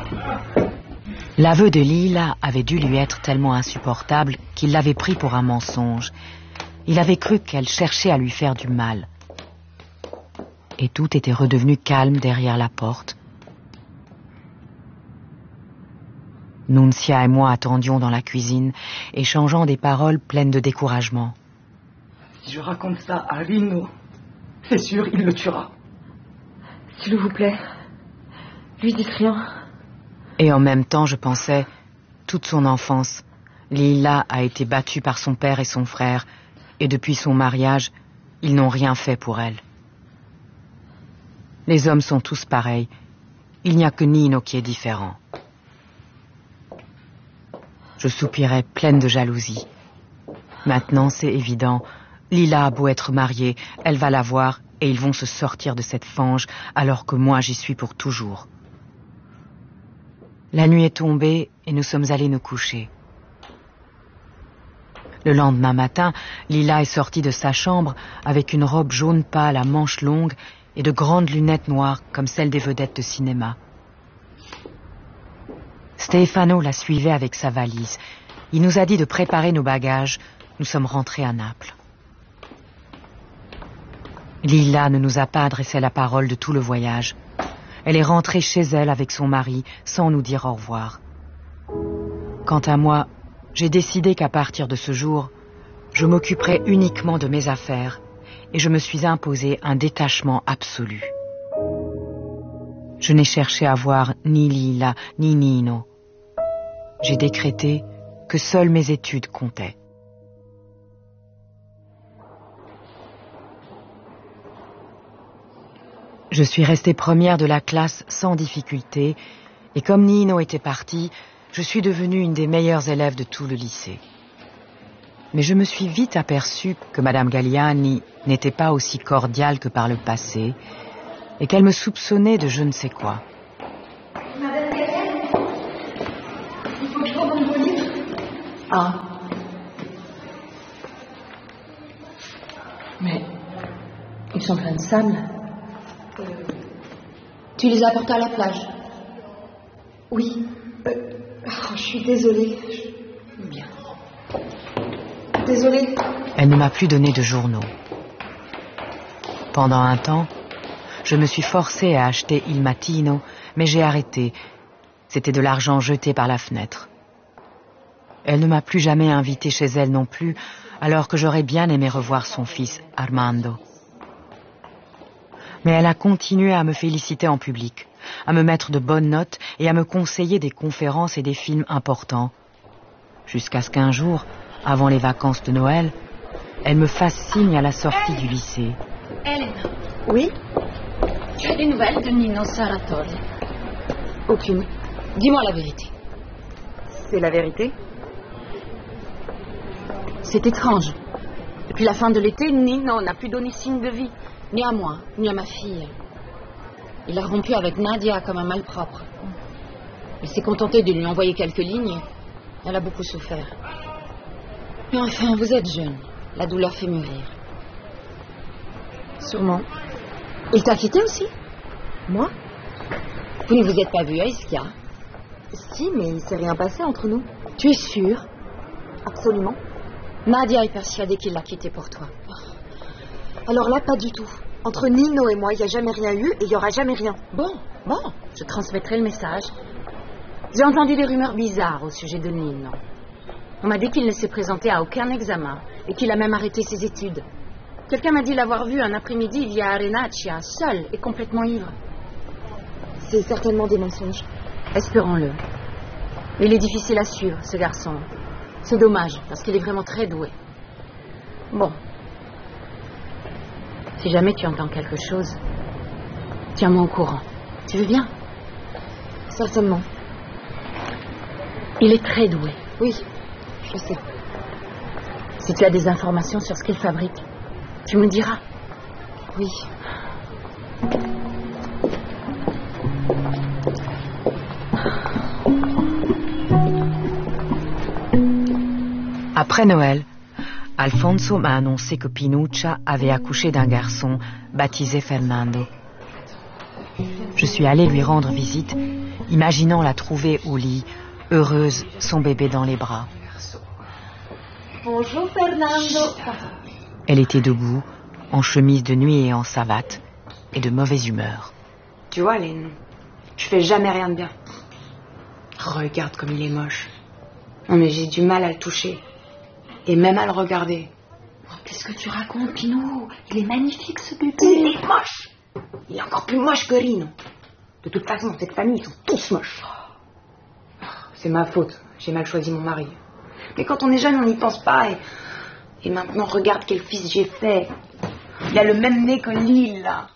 L'aveu de Lila avait dû lui être tellement insupportable qu'il l'avait pris pour un mensonge. Il avait cru qu'elle cherchait à lui faire du mal. Et tout était redevenu calme derrière la porte. Nunzia et moi attendions dans la cuisine, échangeant des paroles pleines de découragement. Si je raconte ça à Rino, c'est sûr, il le tuera. S'il vous plaît, lui dites rien. Et en même temps, je pensais, toute son enfance, Lila a été battue par son père et son frère, et depuis son mariage, ils n'ont rien fait pour elle. Les hommes sont tous pareils. Il n'y a que Nino qui est différent. Je soupirais pleine de jalousie. Maintenant, c'est évident. Lila a beau être mariée, elle va la voir et ils vont se sortir de cette fange alors que moi j'y suis pour toujours. La nuit est tombée et nous sommes allés nous coucher. Le lendemain matin, Lila est sortie de sa chambre avec une robe jaune pâle à manches longues et de grandes lunettes noires comme celles des vedettes de cinéma. Stefano la suivait avec sa valise. Il nous a dit de préparer nos bagages. Nous sommes rentrés à Naples. Lila ne nous a pas adressé la parole de tout le voyage. Elle est rentrée chez elle avec son mari sans nous dire au revoir. Quant à moi, j'ai décidé qu'à partir de ce jour, je m'occuperai uniquement de mes affaires et je me suis imposé un détachement absolu. Je n'ai cherché à voir ni Lila ni Nino. J'ai décrété que seules mes études comptaient. Je suis restée première de la classe sans difficulté et comme Nino était parti, je suis devenue une des meilleures élèves de tout le lycée. Mais je me suis vite aperçue que Madame Galliani n'était pas aussi cordiale que par le passé et qu'elle me soupçonnait de je ne sais quoi. Madame Galliani, il faut que je rende vos livres. Ah. Mais ils sont pleins de sable. Tu les as apportés à la plage? Oui. Je suis désolée. Bien. Désolée. Elle ne m'a plus donné de journaux. Pendant un temps, je me suis forcée à acheter Il Mattino, mais j'ai arrêté. C'était de l'argent jeté par la fenêtre. Elle ne m'a plus jamais invitée chez elle non plus, alors que j'aurais bien aimé revoir son fils, Armando. Mais elle a continué à me féliciter en public, à me mettre de bonnes notes et à me conseiller des conférences et des films importants. Jusqu'à ce qu'un jour, avant les vacances de Noël, elle me fasse signe à la sortie du lycée. Elena. Oui? Tu as des nouvelles de Nino Sarratore? Aucune. Dis-moi la vérité. C'est la vérité? C'est étrange. Depuis la fin de l'été, Nino n'a plus donné signe de vie. Ni à moi, ni à ma fille. Il a rompu avec Nadia comme un malpropre. Il s'est contenté de lui envoyer quelques lignes. Elle a beaucoup souffert. Mais enfin, vous êtes jeune. La douleur fait mûrir. Sûrement. Il t'a quitté aussi? Moi? Vous ne vous êtes pas vu à Ischia? Si, mais il ne s'est rien passé entre nous. Tu es sûre? Absolument. Nadia est persuadée qu'il l'a quitté pour toi. Alors là, pas du tout. Entre Nino et moi, il n'y a jamais rien eu et il n'y aura jamais rien. Bon, je transmettrai le message. J'ai entendu des rumeurs bizarres au sujet de Nino. On m'a dit qu'il ne s'est présenté à aucun examen et qu'il a même arrêté ses études. Quelqu'un m'a dit l'avoir vu un après-midi via Arenaccia, seul et complètement ivre. C'est certainement des mensonges. Espérons-le. Il est difficile à suivre, ce garçon. C'est dommage, parce qu'il est vraiment très doué. Bon. Si jamais tu entends quelque chose, tiens-moi au courant. Tu veux bien? Certainement. Il est très doué. Oui, je sais. Si tu as des informations sur ce qu'il fabrique, tu me diras. Oui. Après Noël, Alfonso m'a annoncé que Pinuccia avait accouché d'un garçon baptisé Fernando. Je suis allée lui rendre visite imaginant la trouver au lit, heureuse, son bébé dans les bras. Bonjour Fernando. Elle était debout, en chemise de nuit et en savate, et de mauvaise humeur. Tu vois, Lynn, je fais jamais rien de bien. Regarde comme il est moche. Non mais j'ai du mal à le toucher. Et même à le regarder. Qu'est-ce que tu racontes, Pinou? Il est magnifique, ce bébé. Il est moche. Il est encore plus moche que Rino. De toute façon, cette famille, ils sont tous moches. C'est ma faute. J'ai mal choisi mon mari. Mais quand on est jeune, on n'y pense pas. Et maintenant, regarde quel fils j'ai fait. Il a le même nez que Lille, là.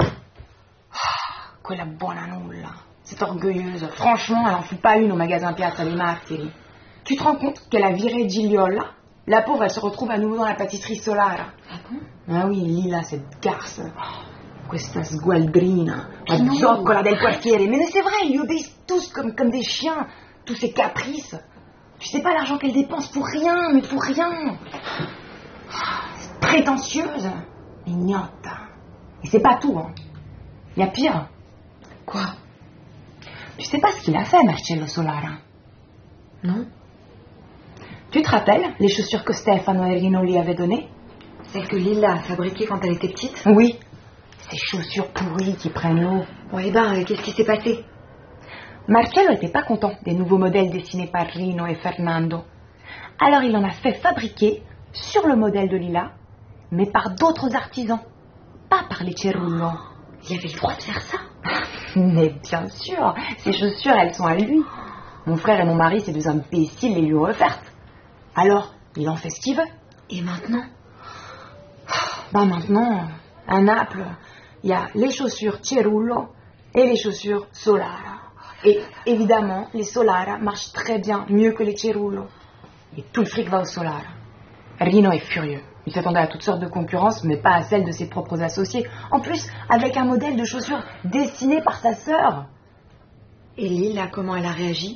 Quella buona nulla. C'est orgueilleuse. Franchement, elle en fout pas une au magasin Piazza dei Martiri. Tu te rends compte qu'elle a viré Gigliola? La pauvre, elle se retrouve à nouveau dans la pâtisserie Solara. Ah bon? Ah oui, Lila, cette garce. Questa sgualdrina. La zoccola del quartiere. Mais c'est vrai, ils lui obéissent tous comme des chiens. Tous ces caprices. Tu sais pas l'argent qu'elle dépense pour rien, mais pour rien. C'est prétentieuse. Ignota. Et c'est pas tout, hein. Il y a pire. Quoi? Tu sais pas ce qu'il a fait, Marcello Solara? Non. Tu te rappelles les chaussures que Stefano et Rino lui avaient données? Celles que Lila a fabriquées quand elle était petite? Oui. Ces chaussures pourries qui prennent l'eau. Ouais, qu'est-ce qui s'est passé? Marcello n'était pas content des nouveaux modèles dessinés par Rino et Fernando. Alors il en a fait fabriquer sur le modèle de Lila, mais par d'autres artisans, pas par les Cerullo. Il avait le droit de faire ça? Mais bien sûr, ces chaussures, elles sont à lui. Mon frère et mon mari, ces deux imbéciles, les lui ont offertes. Alors, il en fait ce qu'il veut. Et maintenant? Maintenant, à Naples, il y a les chaussures Cerullo et les chaussures Solara. Et évidemment, les Solara marchent très bien, mieux que les Cerullo. Et tout le fric va au Solara. Rino est furieux. Il s'attendait à toutes sortes de concurrences, mais pas à celle de ses propres associés. En plus, avec un modèle de chaussures dessiné par sa sœur. Et Lila, comment elle a réagi?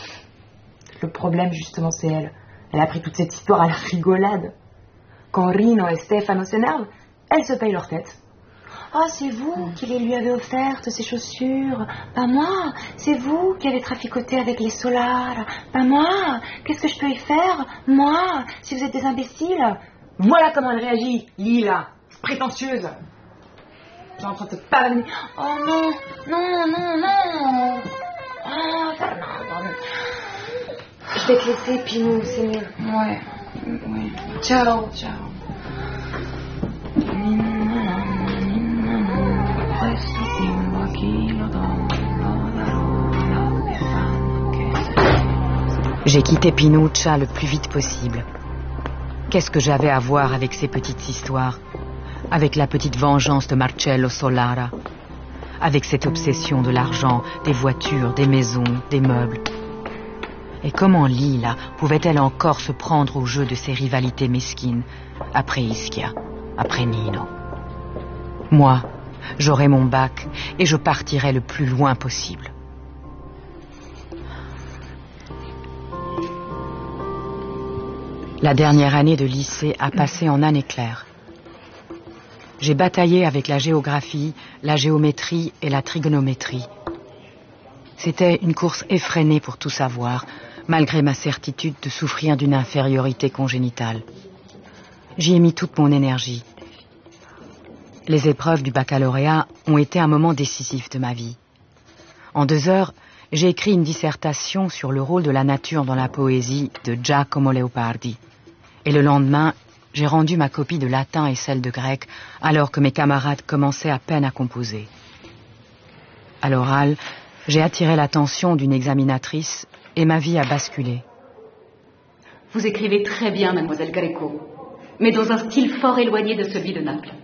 Le problème, justement, c'est elle. Elle a pris toute cette histoire à la rigolade. Quand Rino et Stefano s'énervent, elle se paye leur tête. « Oh, c'est vous qui les lui avez offertes, ces chaussures. Pas moi. C'est vous qui avez traficoté avec les Solara. Pas moi. Qu'est-ce que je peux y faire? Moi, si vous êtes des imbéciles. » Voilà comment elle réagit, Lila, prétentieuse. J'ai en train de te pavaner. Oh non, non, non, non. Oh, Fernando. Je vais te laisser, Pinou, c'est mieux. Ouais. Ciao, ciao. J'ai quitté Pinuccia le plus vite possible. Qu'est-ce que j'avais à voir avec ces petites histoires, avec la petite vengeance de Marcello Solara, avec cette obsession de l'argent, des voitures, des maisons, des meubles? Et comment Lila pouvait-elle encore se prendre au jeu de ces rivalités mesquines, après Ischia, après Nino? Moi, j'aurais mon bac et je partirais le plus loin possible. La dernière année de lycée a passé en un éclair. J'ai bataillé avec la géographie, la géométrie et la trigonométrie. C'était une course effrénée pour tout savoir, malgré ma certitude de souffrir d'une infériorité congénitale. J'y ai mis toute mon énergie. Les épreuves du baccalauréat ont été un moment décisif de ma vie. En 2 heures, j'ai écrit une dissertation sur le rôle de la nature dans la poésie de Giacomo Leopardi. Et le lendemain, j'ai rendu ma copie de latin et celle de grec, alors que mes camarades commençaient à peine à composer. À l'oral, j'ai attiré l'attention d'une examinatrice et ma vie a basculé. Vous écrivez très bien, mademoiselle Greco, mais dans un style fort éloigné de celui de Naples.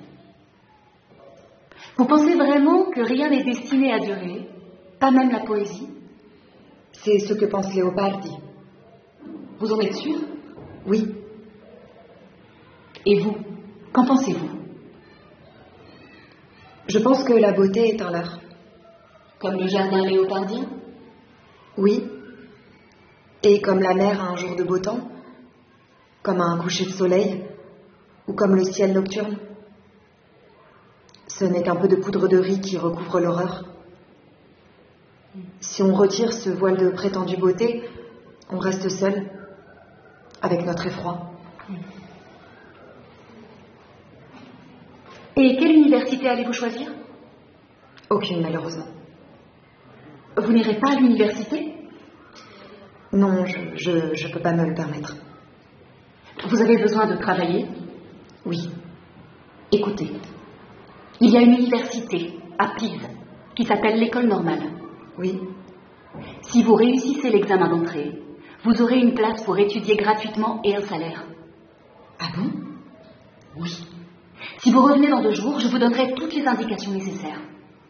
Vous pensez vraiment que rien n'est destiné à durer, pas même la poésie? C'est ce que pense Leopardi. Vous en êtes sûr? Oui. Et vous, qu'en pensez-vous? Je pense que la beauté est un leurre. Comme le jardin léopardien? Oui. Et comme la mer à un jour de beau temps, comme à un coucher de soleil, ou comme le ciel nocturne. Ce n'est qu'un peu de poudre de riz qui recouvre l'horreur. Si on retire ce voile de prétendue beauté, on reste seul, avec notre effroi. Et quelle université allez-vous choisir? Aucune, malheureusement. Vous n'irez pas à l'université? Non, je peux pas me le permettre. Vous avez besoin de travailler? Oui. Écoutez, il y a une université à Pise qui s'appelle l'École normale. Oui. Si vous réussissez l'examen d'entrée, vous aurez une place pour étudier gratuitement et un salaire. Ah bon? Oui. Si vous revenez dans 2 jours, je vous donnerai toutes les indications nécessaires.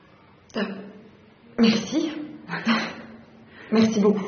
Merci. Merci beaucoup.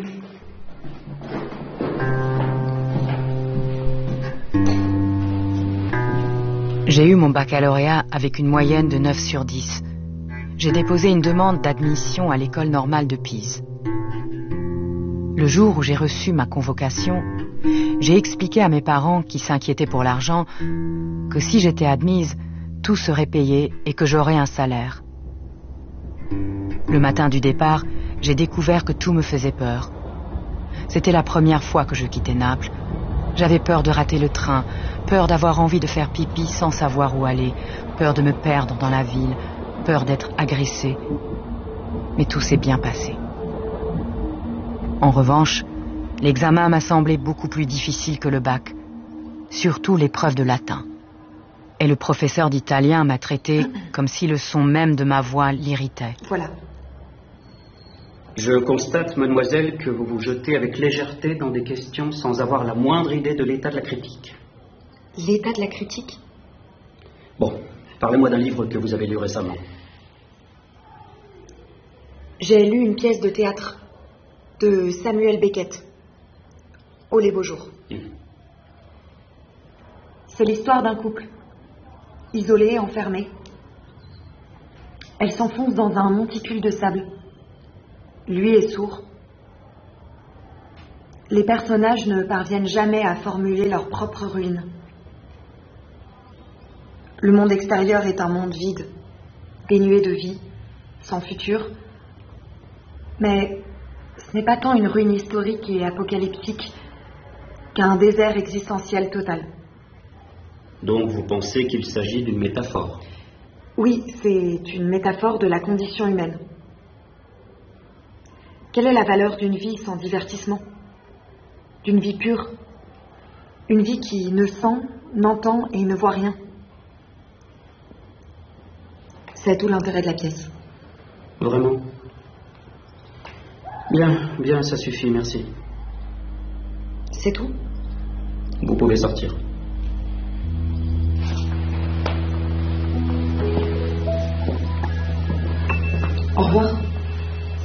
J'ai eu mon baccalauréat avec une moyenne de 9 sur 10. J'ai déposé une demande d'admission à l'école normale de Pise. Le jour où j'ai reçu ma convocation, j'ai expliqué à mes parents, qui s'inquiétaient pour l'argent, que si j'étais admise, tout serait payé et que j'aurais un salaire. Le matin du départ, j'ai découvert que tout me faisait peur. C'était la première fois que je quittais Naples. J'avais peur de rater le train, peur d'avoir envie de faire pipi sans savoir où aller, peur de me perdre dans la ville, peur d'être agressée. Mais tout s'est bien passé. En revanche, l'examen m'a semblé beaucoup plus difficile que le bac, surtout l'épreuve de latin. Et le professeur d'italien m'a traité comme si le son même de ma voix l'irritait. Voilà. Je constate, mademoiselle, que vous vous jetez avec légèreté dans des questions sans avoir la moindre idée de l'état de la critique. L'état de la critique? Bon, parlez-moi d'un livre que vous avez lu récemment. J'ai lu une pièce de théâtre de Samuel Beckett. Oh, les beaux jours. C'est l'histoire d'un couple, isolé, enfermé. Elle s'enfonce dans un monticule de sable. Lui est sourd. Les personnages ne parviennent jamais à formuler leur propre ruine. Le monde extérieur est un monde vide, dénué de vie, sans futur. Mais ce n'est pas tant une ruine historique et apocalyptique qu'un désert existentiel total. Donc vous pensez qu'il s'agit d'une métaphore? Oui, c'est une métaphore de la condition humaine. Quelle est la valeur d'une vie sans divertissement? D'une vie pure? Une vie qui ne sent, n'entend et ne voit rien? C'est tout l'intérêt de la pièce. Vraiment? Bien, ça suffit, merci. C'est tout? Vous pouvez sortir. Au revoir.